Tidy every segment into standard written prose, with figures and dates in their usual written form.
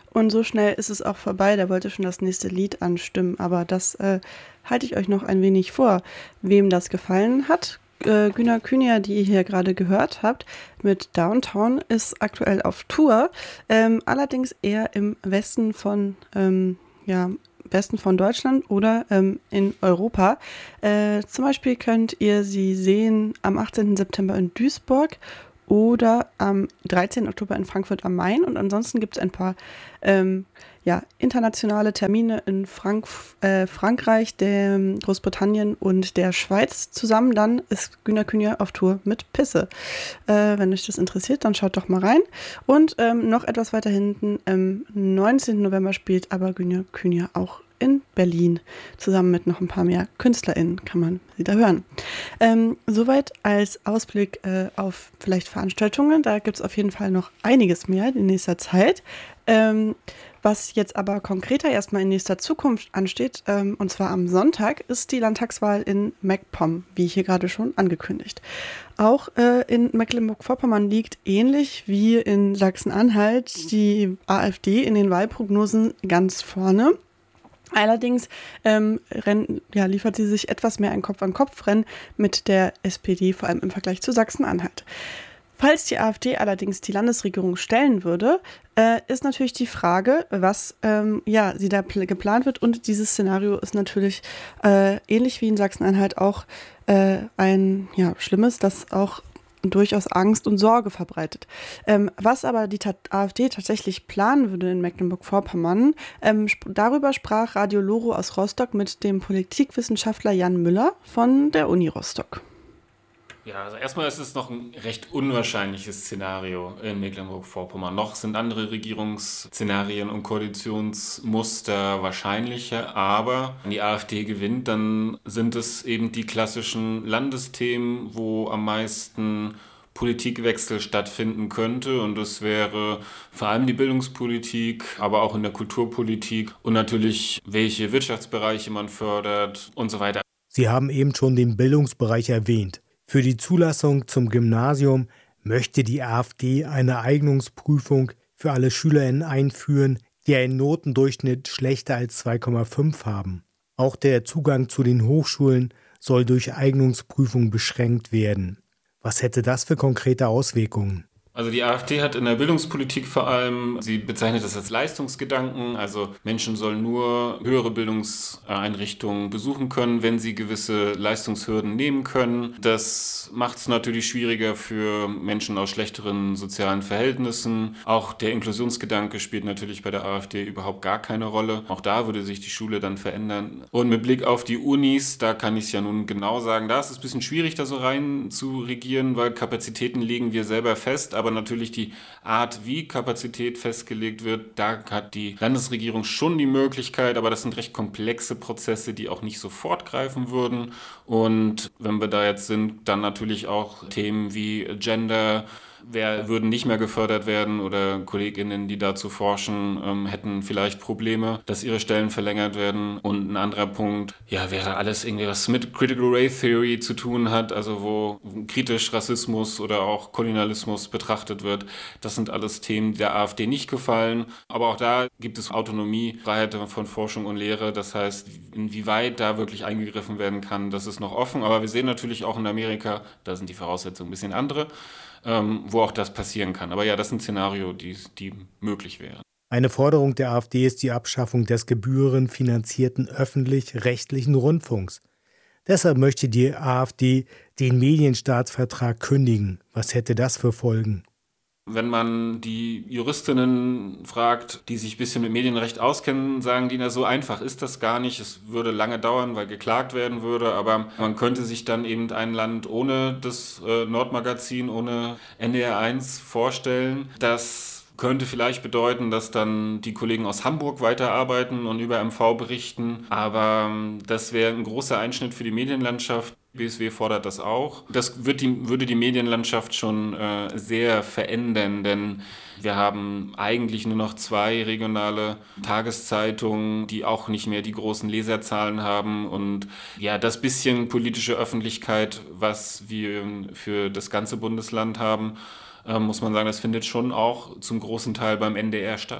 Und so schnell ist es auch vorbei. Der wollte schon das nächste Lied anstimmen, aber das halte ich euch noch ein wenig vor. Wem das gefallen hat, Güner Kühner, die ihr hier gerade gehört habt, mit Downtown, ist aktuell auf Tour, allerdings eher im Westen von, ja, Westen von Deutschland oder in Europa. Zum Beispiel könnt ihr sie sehen am 18. September in Duisburg oder am 13. Oktober in Frankfurt am Main. Und ansonsten gibt es ein paar ja, internationale Termine in Frankreich, Großbritannien und der Schweiz zusammen. Dann ist Güner Kühner auf Tour mit Pisse. Wenn euch das interessiert, dann schaut doch mal rein. Und noch etwas weiter hinten, am 19. November spielt aber Güner Kühner auch in Berlin. Zusammen mit noch ein paar mehr KünstlerInnen kann man sie da hören. Soweit als Ausblick auf vielleicht Veranstaltungen. Da gibt es auf jeden Fall noch einiges mehr in nächster Zeit. Was jetzt aber konkreter erstmal in nächster Zukunft ansteht, und zwar am Sonntag, ist die Landtagswahl in MacPom, wie hier gerade schon angekündigt. Auch in Mecklenburg-Vorpommern liegt ähnlich wie in Sachsen-Anhalt die AfD in den Wahlprognosen ganz vorne. Allerdings liefert sie sich etwas mehr ein Kopf-an-Kopf-Rennen mit der SPD, vor allem im Vergleich zu Sachsen-Anhalt. Falls die AfD allerdings die Landesregierung stellen würde, ist natürlich die Frage, was sie da geplant wird. Und dieses Szenario ist natürlich ähnlich wie in Sachsen-Anhalt auch ein schlimmes, das auch durchaus Angst und Sorge verbreitet. Was aber die AfD tatsächlich planen würde in Mecklenburg-Vorpommern, darüber sprach Radio Loro aus Rostock mit dem Politikwissenschaftler Jan Müller von der Uni Rostock. Ja, also erstmal ist es noch ein recht unwahrscheinliches Szenario in Mecklenburg-Vorpommern. Noch sind andere Regierungsszenarien und Koalitionsmuster wahrscheinlicher, aber wenn die AfD gewinnt, dann sind es eben die klassischen Landesthemen, wo am meisten Politikwechsel stattfinden könnte, und das wäre vor allem die Bildungspolitik, aber auch in der Kulturpolitik und natürlich, welche Wirtschaftsbereiche man fördert und so weiter. Sie haben eben schon den Bildungsbereich erwähnt. Für die Zulassung zum Gymnasium möchte die AfD eine Eignungsprüfung für alle SchülerInnen einführen, die einen Notendurchschnitt schlechter als 2,5 haben. Auch der Zugang zu den Hochschulen soll durch Eignungsprüfung beschränkt werden. Was hätte das für konkrete Auswirkungen? Also die AfD hat in der Bildungspolitik vor allem, sie bezeichnet das als Leistungsgedanken, also Menschen sollen nur höhere Bildungseinrichtungen besuchen können, wenn sie gewisse Leistungshürden nehmen können. Das macht es natürlich schwieriger für Menschen aus schlechteren sozialen Verhältnissen. Auch der Inklusionsgedanke spielt natürlich bei der AfD überhaupt gar keine Rolle. Auch da würde sich die Schule dann verändern. Und mit Blick auf die Unis, da kann ich es ja nun genau sagen, da ist es ein bisschen schwierig, da so rein zu regieren, weil Kapazitäten legen wir selber fest, aber natürlich die Art, wie Kapazität festgelegt wird, da hat die Landesregierung schon die Möglichkeit, aber das sind recht komplexe Prozesse, die auch nicht sofort greifen würden. Und wenn wir da jetzt sind, dann natürlich auch Themen wie Gender, würden nicht mehr gefördert werden, oder KollegInnen, die dazu forschen, hätten vielleicht Probleme, dass ihre Stellen verlängert werden. Und ein anderer Punkt, wäre alles irgendwie, was mit Critical Race Theory zu tun hat, also wo kritisch Rassismus oder auch Kolonialismus betrachtet wird. Das sind alles Themen, die der AfD nicht gefallen. Aber auch da gibt es Autonomie, Freiheit von Forschung und Lehre. Das heißt, inwieweit da wirklich eingegriffen werden kann, das ist noch offen. Aber wir sehen natürlich auch in Amerika, da sind die Voraussetzungen ein bisschen andere, wo auch das passieren kann. Aber ja, das ist ein Szenario, die möglich wäre. Eine Forderung der AfD ist die Abschaffung des gebührenfinanzierten öffentlich-rechtlichen Rundfunks. Deshalb möchte die AfD den Medienstaatsvertrag kündigen. Was hätte das für Folgen? Wenn man die Juristinnen fragt, die sich ein bisschen mit Medienrecht auskennen, sagen die, so einfach ist das gar nicht. Es würde lange dauern, weil geklagt werden würde, aber man könnte sich dann eben ein Land ohne das Nordmagazin, ohne NDR1 vorstellen. Das könnte vielleicht bedeuten, dass dann die Kollegen aus Hamburg weiterarbeiten und über MV berichten, aber das wäre ein großer Einschnitt für die Medienlandschaft. BSW fordert das auch. Das würde die Medienlandschaft schon sehr verändern, denn wir haben eigentlich nur noch 2 regionale Tageszeitungen, die auch nicht mehr die großen Leserzahlen haben. Und das bisschen politische Öffentlichkeit, was wir für das ganze Bundesland haben, muss man sagen, das findet schon auch zum großen Teil beim NDR statt.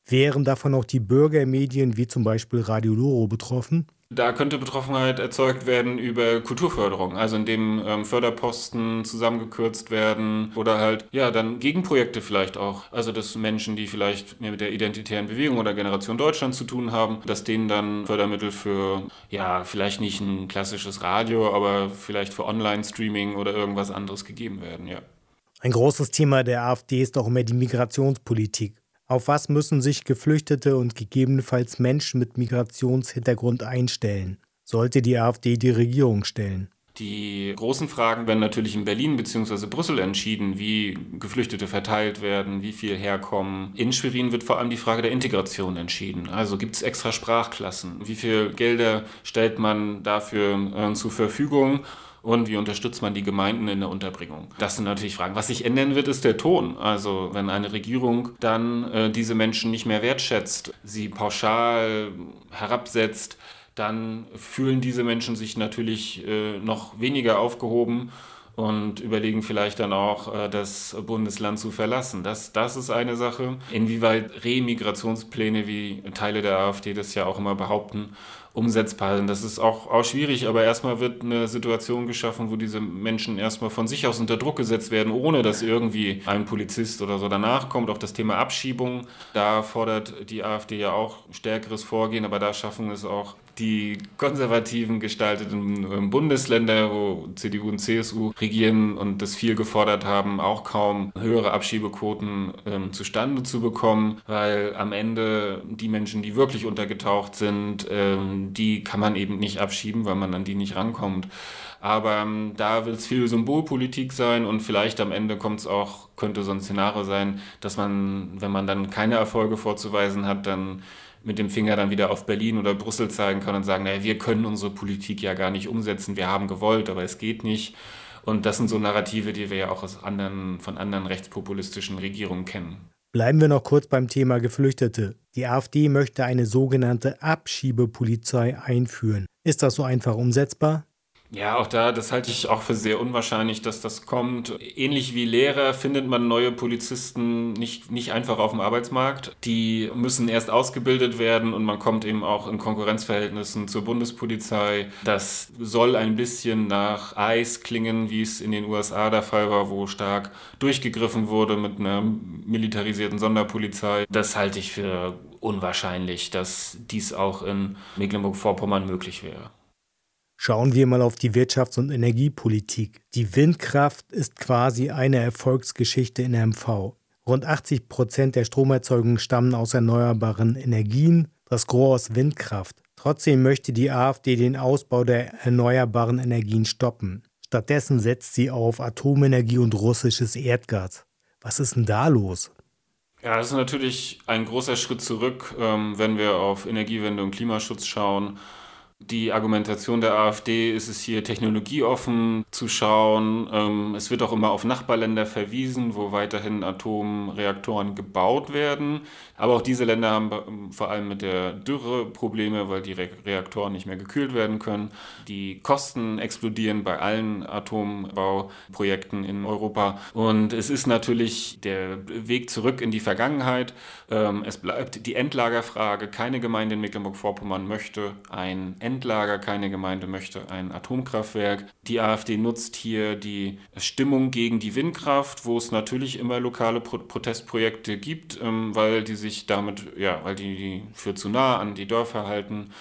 Wären davon auch die Bürgermedien wie zum Beispiel Radio Loro betroffen? Da könnte Betroffenheit erzeugt werden über Kulturförderung, also indem Förderposten zusammengekürzt werden oder halt, ja, dann Gegenprojekte vielleicht auch. Also dass Menschen, die vielleicht mehr mit der identitären Bewegung oder Generation Deutschland zu tun haben, dass denen dann Fördermittel für, ja, vielleicht nicht ein klassisches Radio, aber vielleicht für Online-Streaming oder irgendwas anderes gegeben werden, ja. Ein großes Thema der AfD ist auch immer die Migrationspolitik. Auf was müssen sich Geflüchtete und gegebenenfalls Menschen mit Migrationshintergrund einstellen? Sollte die AfD die Regierung stellen? Die großen Fragen werden natürlich in Berlin bzw. Brüssel entschieden, wie Geflüchtete verteilt werden, wie viel herkommen. In Schwerin wird vor allem die Frage der Integration entschieden. Also gibt es extra Sprachklassen? Wie viel Gelder stellt man dafür zur Verfügung? Und wie unterstützt man die Gemeinden in der Unterbringung? Das sind natürlich Fragen. Was sich ändern wird, ist der Ton. Also wenn eine Regierung dann diese Menschen nicht mehr wertschätzt, sie pauschal herabsetzt, dann fühlen diese Menschen sich natürlich noch weniger aufgehoben und überlegen vielleicht dann auch, das Bundesland zu verlassen. Das ist eine Sache. Inwieweit Remigrationspläne, wie Teile der AfD das ja auch immer behaupten, umsetzbar sind. Das ist auch schwierig, aber erstmal wird eine Situation geschaffen, wo diese Menschen erstmal von sich aus unter Druck gesetzt werden, ohne dass irgendwie ein Polizist oder so danach kommt. Auch das Thema Abschiebung, da fordert die AfD ja auch stärkeres Vorgehen, aber da schaffen es auch die konservativen gestalteten Bundesländer, wo CDU und CSU regieren und das viel gefordert haben, auch kaum höhere Abschiebequoten zustande zu bekommen, weil am Ende die Menschen, die wirklich untergetaucht sind, die kann man eben nicht abschieben, weil man an die nicht rankommt. Aber da wird es viel Symbolpolitik sein und vielleicht am Ende könnte so ein Szenario sein, dass man, wenn man dann keine Erfolge vorzuweisen hat, dann mit dem Finger dann wieder auf Berlin oder Brüssel zeigen kann und sagen, naja, wir können unsere Politik ja gar nicht umsetzen, wir haben gewollt, aber es geht nicht. Und das sind so Narrative, die wir ja auch von anderen rechtspopulistischen Regierungen kennen. Bleiben wir noch kurz beim Thema Geflüchtete. Die AfD möchte eine sogenannte Abschiebepolizei einführen. Ist das so einfach umsetzbar? Ja, auch das halte ich auch für sehr unwahrscheinlich, dass das kommt. Ähnlich wie Lehrer findet man neue Polizisten nicht einfach auf dem Arbeitsmarkt. Die müssen erst ausgebildet werden und man kommt eben auch in Konkurrenzverhältnissen zur Bundespolizei. Das soll ein bisschen nach ICE klingen, wie es in den USA der Fall war, wo stark durchgegriffen wurde mit einer militarisierten Sonderpolizei. Das halte ich für unwahrscheinlich, dass dies auch in Mecklenburg-Vorpommern möglich wäre. Schauen wir mal auf die Wirtschafts- und Energiepolitik. Die Windkraft ist quasi eine Erfolgsgeschichte in MV. Rund 80% der Stromerzeugung stammen aus erneuerbaren Energien, das Gros aus Windkraft. Trotzdem möchte die AfD den Ausbau der erneuerbaren Energien stoppen. Stattdessen setzt sie auf Atomenergie und russisches Erdgas. Was ist denn da los? Ja, das ist natürlich ein großer Schritt zurück, wenn wir auf Energiewende und Klimaschutz schauen. Die Argumentation der AfD ist es hier, technologieoffen zu schauen. Es wird auch immer auf Nachbarländer verwiesen, wo weiterhin Atomreaktoren gebaut werden. Aber auch diese Länder haben vor allem mit der Dürre Probleme, weil die Reaktoren nicht mehr gekühlt werden können. Die Kosten explodieren bei allen Atombauprojekten in Europa. Und es ist natürlich der Weg zurück in die Vergangenheit. Es bleibt die Endlagerfrage. Keine Gemeinde in Mecklenburg-Vorpommern möchte ein Endlager, keine Gemeinde möchte ein Atomkraftwerk. Die AfD nutzt hier die Stimmung gegen die Windkraft, wo es natürlich immer lokale Protestprojekte gibt, weil die sich damit, weil die für zu nah an die Dörfer halten.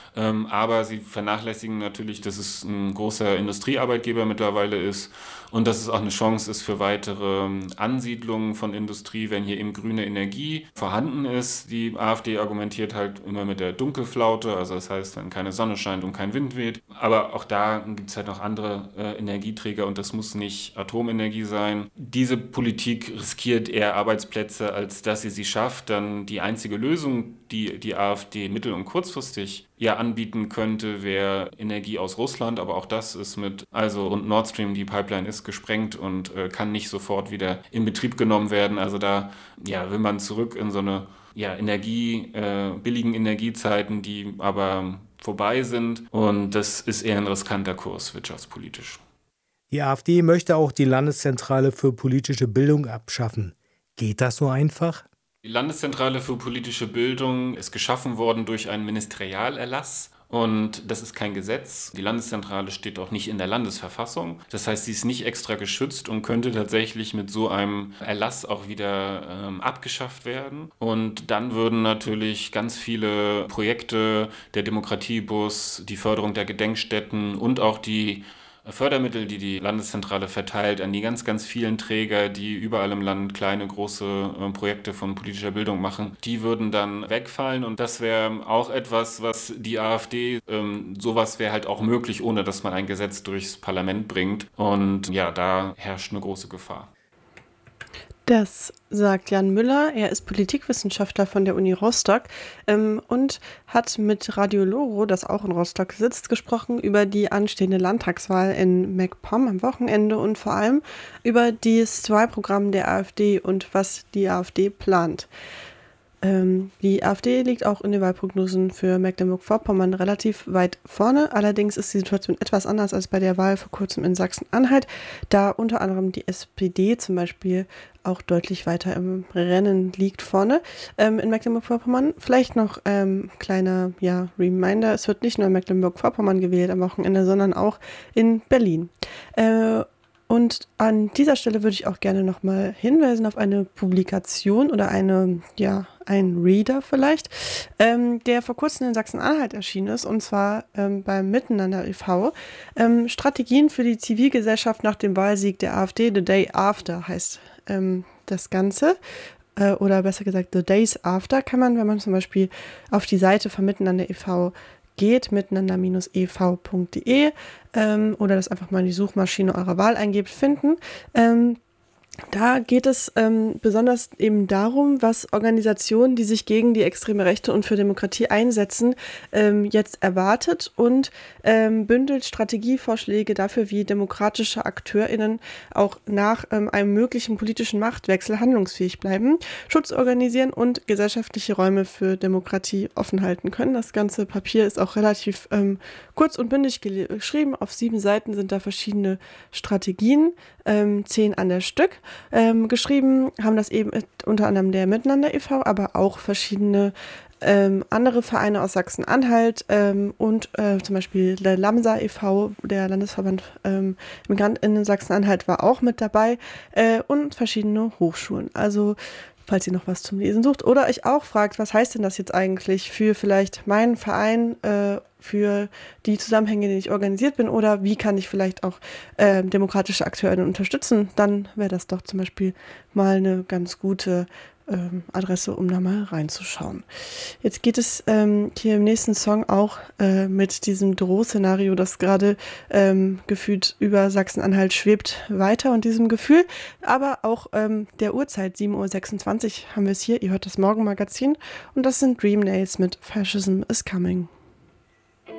Aber sie vernachlässigen natürlich, dass es ein großer Industriearbeitgeber mittlerweile ist und dass es auch eine Chance ist für weitere Ansiedlungen von Industrie, wenn hier eben grüne Energie vorhanden ist. Die AfD argumentiert halt immer mit der Dunkelflaute, also das heißt, wenn keine Sonne scheint und kein Wind weht. Aber auch da gibt es halt noch andere Energieträger und das muss nicht Atomenergie sein. Diese Politik riskiert eher Arbeitsplätze, als dass sie schafft. Dann die einzige Lösung, die die AfD mittel- und kurzfristig anbieten könnte, wäre Energie aus Russland, aber auch das ist und Nord Stream, die Pipeline ist gesprengt und kann nicht sofort wieder in Betrieb genommen werden. Also da will man zurück in so eine billigen Energiezeiten, die aber vorbei sind und das ist eher ein riskanter Kurs wirtschaftspolitisch. Die AfD möchte auch die Landeszentrale für politische Bildung abschaffen. Geht das so einfach? Die Landeszentrale für politische Bildung ist geschaffen worden durch einen Ministerialerlass. Und das ist kein Gesetz. Die Landeszentrale steht auch nicht in der Landesverfassung. Das heißt, sie ist nicht extra geschützt und könnte tatsächlich mit so einem Erlass auch wieder abgeschafft werden. Und dann würden natürlich ganz viele Projekte, der Demokratiebus, die Förderung der Gedenkstätten und auch die Fördermittel, die die Landeszentrale verteilt an die ganz, ganz vielen Träger, die überall im Land kleine, große Projekte von politischer Bildung machen, die würden dann wegfallen. Und das wäre auch etwas, was die AfD, sowas wäre halt auch möglich, ohne dass man ein Gesetz durchs Parlament bringt. Und ja, da herrscht eine große Gefahr. Das sagt Jan Müller. Er ist Politikwissenschaftler von der Uni Rostock und hat mit Radio Loro, das auch in Rostock sitzt, gesprochen über die anstehende Landtagswahl in MacPom am Wochenende und vor allem über das Wahlprogramm der AfD und was die AfD plant. Die AfD liegt auch in den Wahlprognosen für Mecklenburg-Vorpommern relativ weit vorne. Allerdings ist die Situation etwas anders als bei der Wahl vor kurzem in Sachsen-Anhalt, da unter anderem die SPD zum Beispiel auch deutlich weiter im Rennen liegt vorne. In Mecklenburg-Vorpommern vielleicht noch kleiner Reminder, es wird nicht nur in Mecklenburg-Vorpommern gewählt am Wochenende, sondern auch in Berlin. Und an dieser Stelle würde ich auch gerne nochmal hinweisen auf eine Publikation oder ein Reader vielleicht, der vor kurzem in Sachsen-Anhalt erschienen ist, und zwar beim Miteinander e.V. Strategien für die Zivilgesellschaft nach dem Wahlsieg der AfD, The Day After heißt das Ganze. Oder besser gesagt, The Days After kann man, wenn man zum Beispiel auf die Seite von Miteinander e.V. geht, miteinander-ev.de oder das einfach mal in die Suchmaschine eurer Wahl eingebt, finden. Da geht es besonders eben darum, was Organisationen, die sich gegen die extreme Rechte und für Demokratie einsetzen, jetzt erwartet und bündelt Strategievorschläge dafür, wie demokratische AkteurInnen auch nach einem möglichen politischen Machtwechsel handlungsfähig bleiben, Schutz organisieren und gesellschaftliche Räume für Demokratie offen halten können. Das ganze Papier ist auch relativ kurz und bündig geschrieben. Auf 7 Seiten sind da verschiedene Strategien, 10 an der Stück. Geschrieben haben das eben unter anderem der Miteinander e.V., aber auch verschiedene andere Vereine aus Sachsen-Anhalt und zum Beispiel der LAMSA e.V., der Landesverband MigrantInnen Sachsen-Anhalt war auch mit dabei und verschiedene Hochschulen. Also falls ihr noch was zum Lesen sucht oder euch auch fragt, was heißt denn das jetzt eigentlich für vielleicht meinen Verein, für die Zusammenhänge, in denen ich organisiert bin, oder wie kann ich vielleicht auch demokratische AkteurInnen unterstützen, dann wäre das doch zum Beispiel mal eine ganz gute Adresse, um da mal reinzuschauen. Jetzt geht es hier im nächsten Song auch mit diesem Drohszenario, das gerade gefühlt über Sachsen-Anhalt schwebt, weiter und diesem Gefühl, aber auch der Uhrzeit, 7:26 Uhr haben wir es hier, ihr hört das Morgenmagazin und das sind Dream Nails mit Fascism is Coming.